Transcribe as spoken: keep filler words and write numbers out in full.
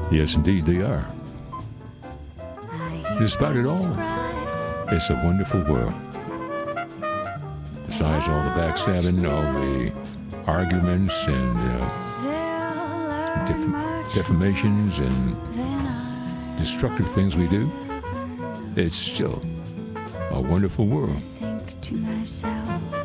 Yes, indeed, they are. Despite it all, it's a wonderful world. Besides all the backstabbing, all the arguments and uh, def- defamations and destructive things we do, it's still a wonderful world. I think to myself,